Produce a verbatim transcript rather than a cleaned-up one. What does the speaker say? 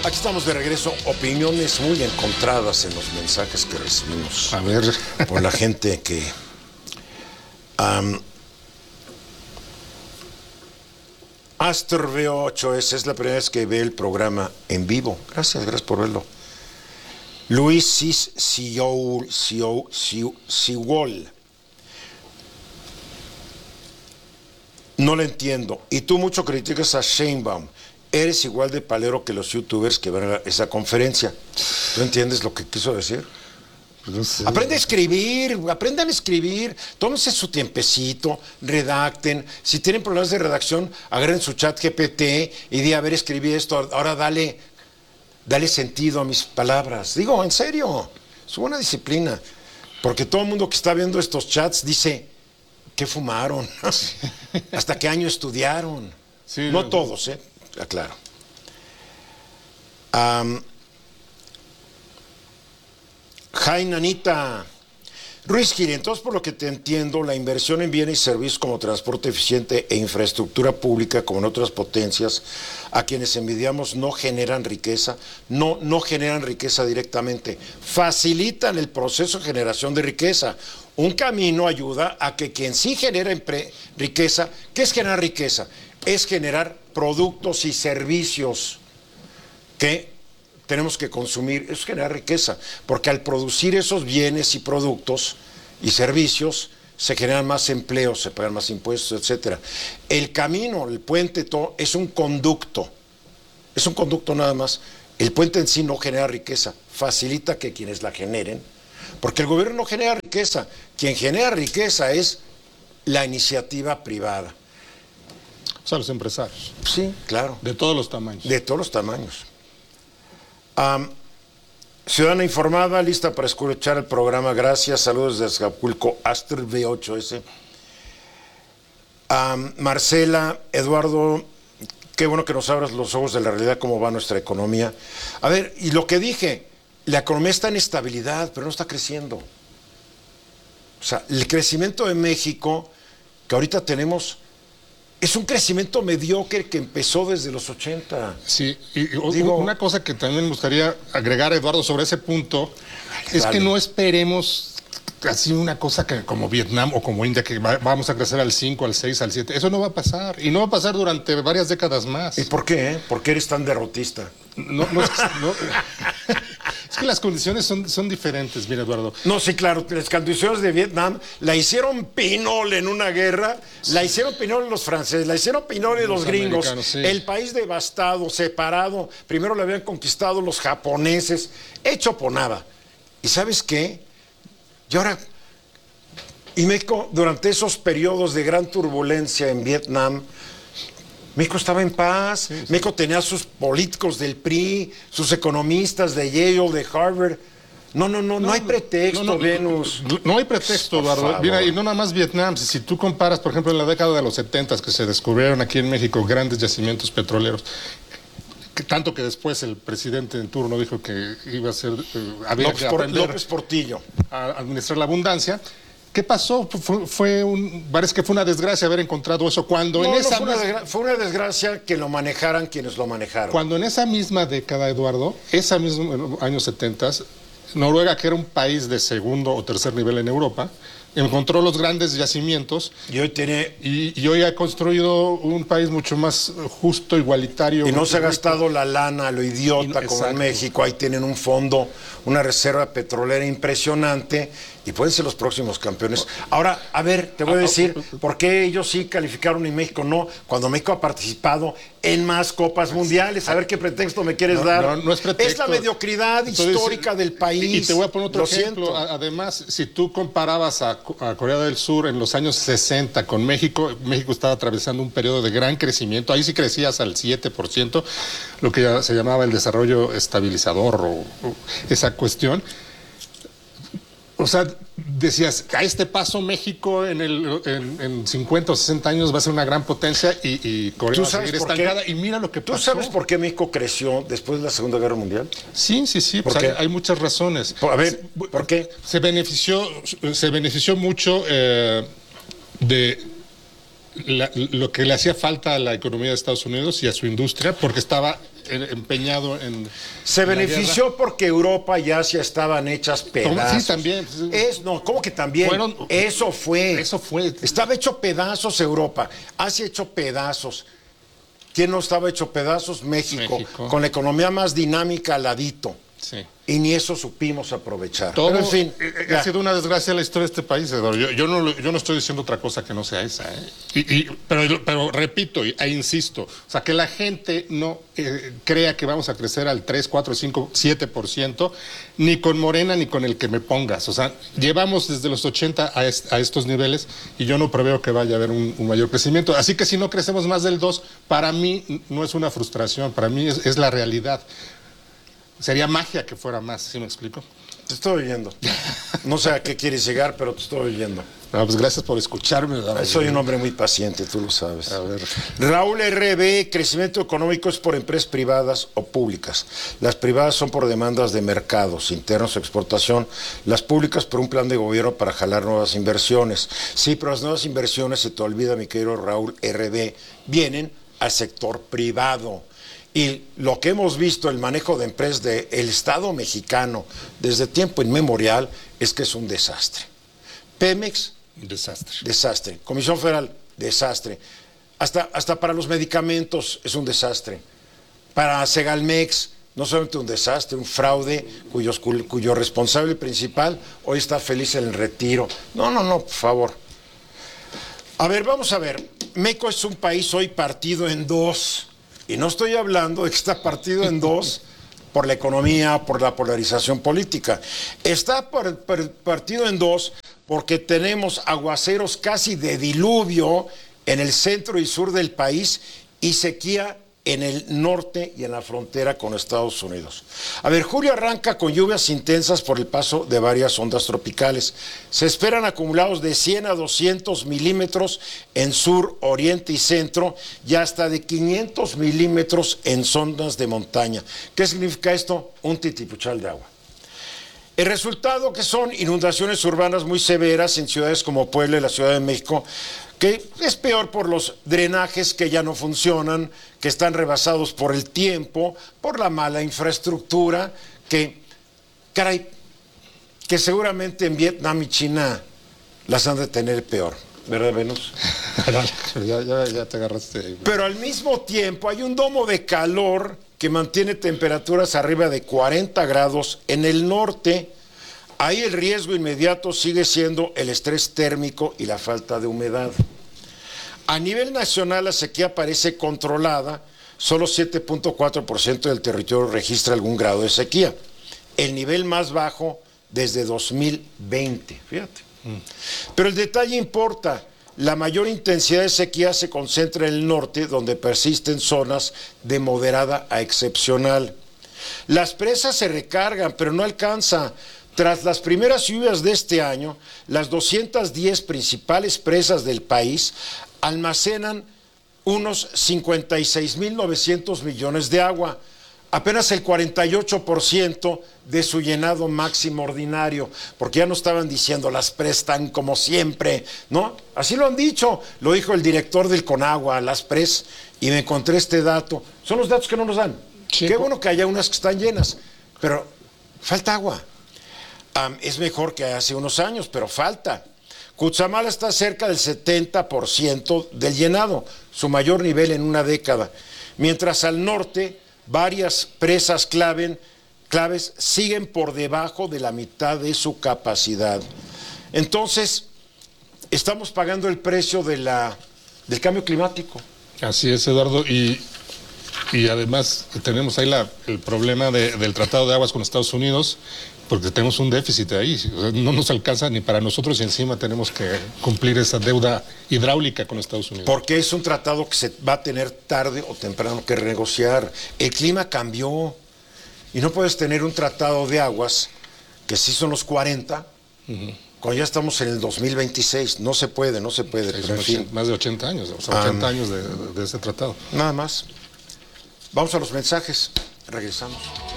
Aquí estamos de regreso. Opiniones muy encontradas en los mensajes que recibimos. A ver. Por la gente que... Um, Aster V ocho S es la primera vez que ve el programa en vivo. Gracias, gracias por verlo. Luis Cis Siol, Siol, Siol, Siol. No le entiendo. Y tú mucho criticas a Sheinbaum. Eres igual de palero que los youtubers que van a esa conferencia. ¿Tú entiendes lo que quiso decir? Pues no sé. Aprende a escribir, aprendan a escribir, tómense su tiempecito, redacten. Si tienen problemas de redacción, agarren su chat G P T y di, a ver, escribí esto, ahora dale, dale sentido a mis palabras. Digo, en serio, es buena disciplina. Porque todo el mundo que está viendo estos chats dice, ¿qué fumaron? ¿Hasta qué año estudiaron? Sí, no no, todos, ¿eh? Aclaro. Um, Jainanita Ruiz Gil, entonces por lo que te entiendo, la inversión en bienes y servicios como transporte eficiente e infraestructura pública, como en otras potencias, a quienes envidiamos, no generan riqueza, no, no generan riqueza directamente, facilitan el proceso de generación de riqueza. Un camino ayuda a que quien sí genera riqueza, ¿qué es generar riqueza? Es generar productos y servicios que tenemos que consumir, eso es generar riqueza, porque al producir esos bienes y productos y servicios se generan más empleos, se pagan más impuestos, etcétera. El camino, el puente, todo, es un conducto, es un conducto nada más. El puente en sí no genera riqueza, facilita que quienes la generen, porque el gobierno no genera riqueza, quien genera riqueza es la iniciativa privada. O sea, los empresarios. Sí, claro. De todos los tamaños. De todos los tamaños. Um, ciudadana informada, lista para escuchar el programa. Gracias. Saludos desde Acapulco, Aster V ocho S. Um, Marcela, Eduardo, qué bueno que nos abras los ojos de la realidad, cómo va nuestra economía. A ver, y lo que dije, la economía está en estabilidad, pero no está creciendo. O sea, el crecimiento de México, que ahorita tenemos... es un crecimiento mediocre que empezó desde los ochenta. Sí, y, y Digo, una cosa que también me gustaría agregar, Eduardo, sobre ese punto, dale, es dale. que no esperemos así una cosa que como Vietnam o como India, que va, vamos a crecer al cinco, al seis, al siete. Eso no va a pasar, y no va a pasar durante varias décadas más. ¿Y por qué? Eh? ¿Por qué eres tan derrotista? No, no, es, no, es que las condiciones son, son diferentes, mira, Eduardo. No, sí, claro, las condiciones de Vietnam la hicieron pinole en una guerra, sí. La hicieron pinole los franceses, la hicieron pinole los, los gringos, sí. El país devastado, separado, primero lo habían conquistado los japoneses, hecho por nada. ¿Y sabes qué? Y ahora, y México, durante esos periodos de gran turbulencia en Vietnam, México estaba en paz, sí, sí. México tenía sus políticos del P R I, sus economistas de Yale, de Harvard. No, no, no, no, no hay pretexto, no, no, Venus. No, no hay pretexto, Eduardo. Mira, y no nada más Vietnam. Si, si tú comparas, por ejemplo, en la década de los setentas, que se descubrieron aquí en México grandes yacimientos petroleros, que, tanto que después el presidente en turno dijo que iba a ser... Eh, había López, que por, aprender López Portillo. a administrar la abundancia. ¿Qué pasó? Fue, fue un, parece que fue una desgracia haber encontrado eso cuando no, en no esa fue, una desgra- fue una desgracia que lo manejaran quienes lo manejaron. Cuando en esa misma década, Eduardo, esa misma años setentas, Noruega, que era un país de segundo o tercer nivel en Europa, encontró los grandes yacimientos y hoy tiene y, y hoy ha construido un país mucho más justo, igualitario. Y no se ha rico. gastado la lana a lo idiota y, como exacto. En México. Ahí tienen un fondo, una reserva petrolera impresionante y pueden ser los próximos campeones. Ahora, a ver, te voy a decir por qué ellos sí calificaron y México no, cuando México ha participado en más copas mundiales. A ver qué pretexto me quieres no, dar. No, no es pretexto. Es la mediocridad Entonces, histórica del país. Y te voy a poner otro Lo ejemplo. siento. Además, si tú comparabas a, a Corea del Sur en los años sesenta con México, México estaba atravesando un periodo de gran crecimiento. Ahí sí crecías al siete por ciento, lo que ya se llamaba el desarrollo estabilizador o, o esa cuestión. O sea, decías, a este paso México en, el, en, en cincuenta o sesenta años va a ser una gran potencia y, y Corea va a seguir estancada. Y mira lo que pasó. ¿Tú sabes por qué México creció después de la Segunda Guerra Mundial? Sí, sí, sí. Pues hay, hay muchas razones. A ver, ¿por qué? Se benefició, se benefició mucho eh, de la, lo que le hacía falta a la economía de Estados Unidos y a su industria, porque estaba empeñado en... Se en la benefició guerra. porque Europa y Asia estaban hechas pedazos. Sí, también. Es, no, ¿cómo que también? Fueron- eso fue. Eso fue. Estaba hecho pedazos Europa. Asia hecho pedazos. ¿Quién no estaba hecho pedazos? México. México. Con la economía más dinámica al ladito. Sí. Y ni eso supimos aprovechar. Todo, Pero en fin. eh, eh, ya. ha sido una desgracia la historia de este país, Eduardo. Yo, yo, no, lo- yo no estoy diciendo otra cosa que no sea esa. ¿eh? Y, y- pero, pero repito e insisto, o sea, que la gente no eh, crea que vamos a crecer al tres, cuatro, cinco, siete por ciento, ni con Morena ni con el que me pongas. O sea, llevamos desde los ochenta a, est a estos niveles y yo no preveo que vaya a haber un, un mayor crecimiento. Así que si no crecemos más del dos, para mí no es una frustración, para mí es, es la realidad. Sería magia que fuera más, ¿sí me explico? Te estoy oyendo. No sé a qué quieres llegar, pero te estoy oyendo. No, pues gracias por escucharme. Eduardo. Soy un hombre muy paciente, tú lo sabes. A ver. Raúl R B, crecimiento económico es por empresas privadas o públicas. Las privadas son por demandas de mercados internos o exportación. Las públicas por un plan de gobierno para jalar nuevas inversiones. Sí, pero las nuevas inversiones, se te olvida, mi querido Raúl R B, vienen al sector privado. Y lo que hemos visto, el manejo de empresas del Estado mexicano desde tiempo inmemorial, es que es un desastre. Pemex, Un desastre. desastre. Comisión Federal, desastre. Hasta, hasta para los medicamentos es un desastre. Para Segalmex, no solamente un desastre, un fraude cuyos, cuyo responsable principal hoy está feliz en el retiro. No, no, no, por favor. A ver, vamos a ver. México es un país hoy partido en dos. Y no estoy hablando de que está partido en dos por la economía, por la polarización política. Está por, por, partido en dos porque tenemos aguaceros casi de diluvio en el centro y sur del país y sequía en el norte y en la frontera con Estados Unidos. A ver, julio arranca con lluvias intensas por el paso de varias ondas tropicales. Se esperan acumulados de cien a doscientos milímetros en sur, oriente y centro y hasta de quinientos milímetros en zonas de montaña. ¿Qué significa esto? Un titipuchal de agua. El resultado que son inundaciones urbanas muy severas en ciudades como Puebla y la Ciudad de México, que es peor por los drenajes que ya no funcionan, que están rebasados por el tiempo, por la mala infraestructura, que, caray, que seguramente en Vietnam y China las han de tener peor, ¿verdad, Venus? ya, ya, ya te agarraste. Pero al mismo tiempo hay un domo de calor que mantiene temperaturas arriba de cuarenta grados en el norte. Ahí el riesgo inmediato sigue siendo el estrés térmico y la falta de humedad. A nivel nacional la sequía parece controlada, solo siete punto cuatro por ciento del territorio registra algún grado de sequía, el nivel más bajo desde dos mil veinte, fíjate. Mm. Pero el detalle importa, la mayor intensidad de sequía se concentra en el norte, donde persisten zonas de moderada a excepcional. Las presas se recargan, pero no alcanza. Tras las primeras lluvias de este año, las doscientas diez principales presas del país almacenan unos cincuenta y seis mil novecientos millones de agua, apenas el cuarenta y ocho por ciento de su llenado máximo ordinario, porque ya no estaban diciendo las prestan como siempre, ¿no? Así lo han dicho, lo dijo el director del Conagua, las pres, y me encontré este dato. Son los datos que no nos dan. Sí. Qué bueno que haya unas que están llenas, pero falta agua. Um, es mejor que hace unos años, pero falta. Cutzamala está cerca del setenta por ciento del llenado, su mayor nivel en una década. Mientras al norte, varias presas claven, claves siguen por debajo de la mitad de su capacidad. Entonces, estamos pagando el precio de la, del cambio climático. Así es, Eduardo, y, y además tenemos ahí la, el problema de, del Tratado de Aguas con Estados Unidos, porque tenemos un déficit ahí, no nos alcanza ni para nosotros y encima tenemos que cumplir esa deuda hidráulica con Estados Unidos. Porque es un tratado que se va a tener tarde o temprano que renegociar. El clima cambió y no puedes tener un tratado de aguas que sí son los cuarenta, uh-huh. cuando ya estamos en el dos mil veintiséis. No se puede, no se puede. Sí, pero en fin. Más de ochenta años, o sea, ochenta um, años de, de ese tratado. Nada más. Vamos a los mensajes. Regresamos.